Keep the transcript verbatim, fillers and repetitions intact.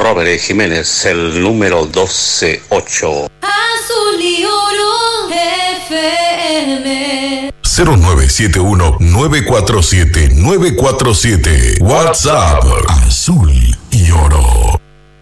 Robert Jiménez, el número doce ocho. Azul y Oro F M. cero nueve siete uno nueve cuatro siete nueve cuatro siete. WhatsApp Azul y Oro.